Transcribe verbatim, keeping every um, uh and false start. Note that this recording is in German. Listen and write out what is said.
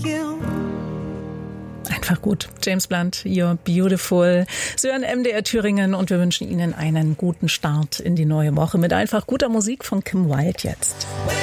you. Einfach gut. James Blunt, You're Beautiful. Sie hören M D R Thüringen und wir wünschen Ihnen einen guten Start in die neue Woche mit einfach guter Musik von Kim Wilde jetzt.